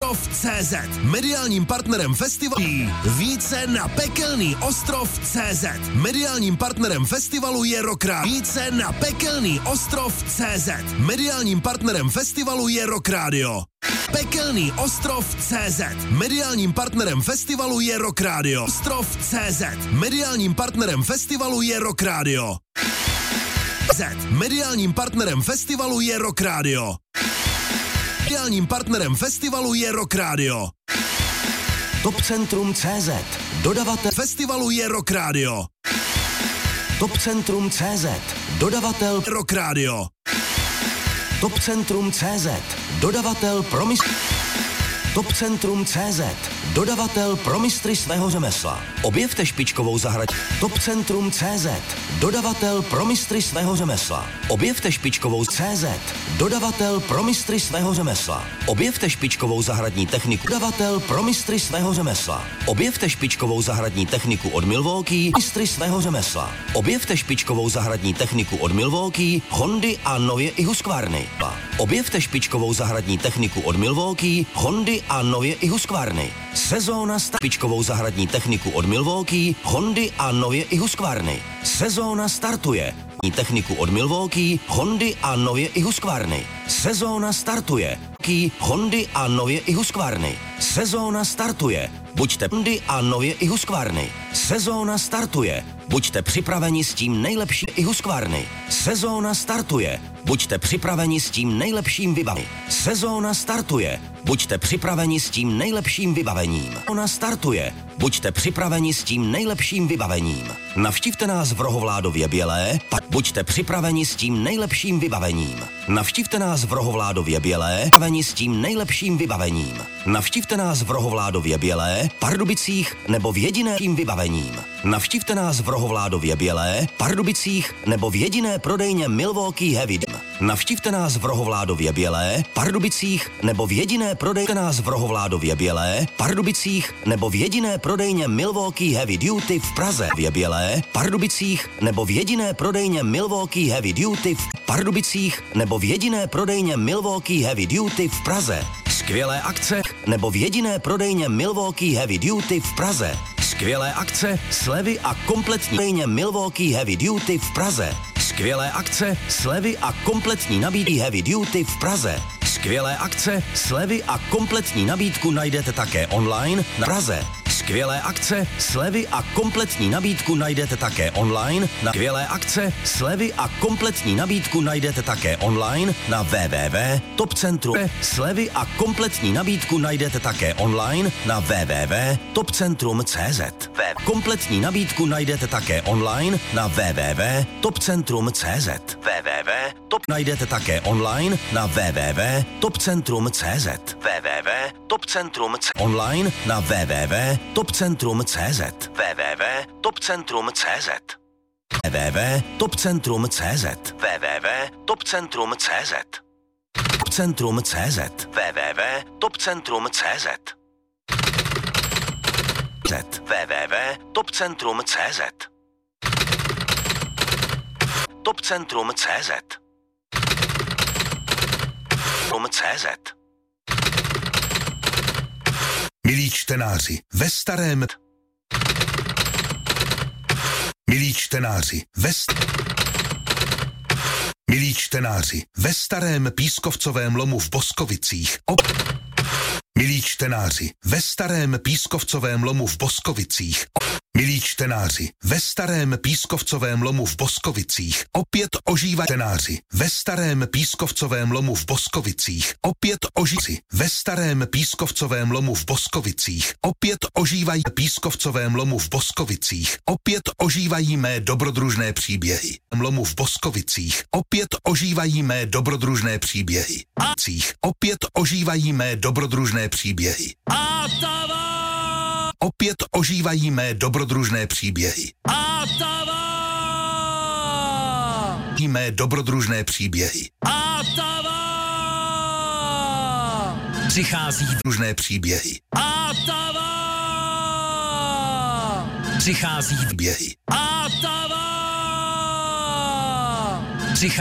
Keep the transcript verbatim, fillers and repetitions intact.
ostrov tečka cé zet. Mediálním partnerem festivalu více na pekelný ostrov tečka cé zet. Mediálním partnerem festivalu je Rock Radio. Více na pekelný ostrov tečka cé zet. Mediálním partnerem festivalu je Rock Radio. Pekelný ostrov tečka cé zet. Mediálním partnerem festivalu je Rock Radio. Ostrov tečka cé zet. Mediálním partnerem festivalu je Rock Radio. Mediálním partnerem festivalu je Rock Radio. Mediálním partnerem festivalu je Rock Radio. Topcentrum tečka cé zet. Dodavatel festivalu je Rock Radio. Topcentrum tečka cé zet. Dodavatel Rock Radio. Topcentrum tečka cé zet. Dodavatel pro mistry. Topcentrum tečka cé zet. Dodavatel pro mistry svého řemesla. Objevte špičkovou zahrad. Topcentrum tečka cé zet. Dodavatel pro mistry svého řemesla. Objevte špičkovou tečka cé zet. Dodavatel pro mistry svého řemesla. Objevte špičkovou zahradní techniku. Dodavatel pro mistry svého řemesla. Objevte špičkovou zahradní techniku od Milwaukee. Mistry svého řemesla. Objevte špičkovou zahradní techniku od Milwaukee, Hondy a nově i Husqvarny. Objevte špičkovou zahradní techniku od Milwaukee, Hondy a nově i Husqvarny. Sezóna sta- špičkovou zahradní techniku od Milwaukee, Hondy a nově i Husqvarny. Sezóna startuje. Techniku od Milwaukee, Hondy a nově i Husqvarny. Sezóna startuje. Hondy a nově i Husqvarny. Sezóna startuje. Buďte Hondy a nově i Husqvarny. Sezóna startuje. Buďte připraveni s tím nejlepším i Husqvarny. Sezóna startuje. Buďte připraveni s tím nejlepším vybavením. Sezóna startuje. Buďte připraveni s tím nejlepším vybavením. Ona startuje. Buďte připraveni s tím nejlepším vybavením. Navštivte nás v Rohovládově Bělé, pak buďte připraveni s tím nejlepším vybavením. Navštivte nás v Rohovládově Bělé, připraveni s tím nejlepším vybavením. Navštivte nás v Rohovládově Bělé, Pardubicích nebo v jediném vybavením. Navštivte nás v Rohovládově Bělé, Pardubicích nebo v jediné prodejně Milwaukee Heavy. Navštivte nás v Rohovládově Bělé, Pardubicích nebo v jediné prodejně nás v Rohovládově Bělé, Pardubicích nebo v jediné prodejně Milwaukee Heavy Duty v Praze. V Bělé, Pardubicích nebo v jediné prodejně Milwaukee Heavy Duty v Pardubicích nebo v jediné prodejně Milwaukee Heavy Duty v Praze. Skvělé akce nebo v jediné prodejně Milwaukee Heavy Duty v Praze. Skvělé akce, slevy a kompletní prodejně Milwaukee Heavy Duty v Praze. Skvělé akce, slevy a kompletní nabídky Heavy Duty v Praze. Skvělé akce, slevy a kompletní nabídku najdete také online na Praze. Skvělé akce, slevy a kompletní nabídku najdete také online na skvělé akce, slevy a kompletní nabídku najdete také online na w w w tečka topcentrum. Slevy a kompletní nabídku najdete také online na w w w tečka topcentrum tečka cé zet. Kompletní nabídku najdete také online na w w w tečka topcentrum tečka cé zet. www. Top najdete také online na w w w tečka topcentrum tečka cé zet. www. Topcentrum online na w w w tečka topcentrum tečka cé zet. www. Topcentrum tečka cé zet. www. Topcentrum tečka cé zet. www. Topcentrum tečka cé zet. Topcentrum tečka cé zet. www. Topcentrum tečka cé zet. www. Topcentrum tečka cé zet. Topcentrum tečka cé zet. cé zet. Milí čtenáři, ve starém... Milí čtenáři, ve... St... Milí čtenáři, ve starém pískovcovém lomu v Boskovicích... Op... Milí čtenáři, ve starém pískovcovém lomu v Boskovicích... Op... Milí čtenáři, ve starém pískovcovém lomu v Boskovicích opět ožívají čtenáři, ve starém pískovcovém lomu v Boskovicích opět ožívají, ve starém pískovcovém lomu v Boskovicích opět ožívají pískovcovém lomu v Boskovicích opět ožívají mé dobrodružné příběhy. Lomu v Boskovicích opět ožívají mé dobrodružné příběhy. Opět ožívají mé dobrodružné příběhy. Opět ožívají mé dobrodružné příběhy. Atava! Mé dobrodružné příběhy. Atava! Přichází družné příběhy. Atava! Přichází Běhy. Atava! Přichází